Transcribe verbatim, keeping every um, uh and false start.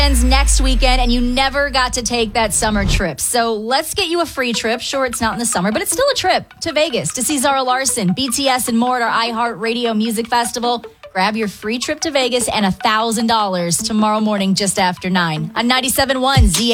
Ends next weekend, and you never got to take that summer trip. So let's get you a free trip. Sure, it's not in the summer, but it's still a trip to Vegas to see Zara Larsson, B T S, and more at our iHeartRadio Music Festival. Grab your free trip to Vegas and one thousand dollars tomorrow morning just after nine on ninety-seven point one Z.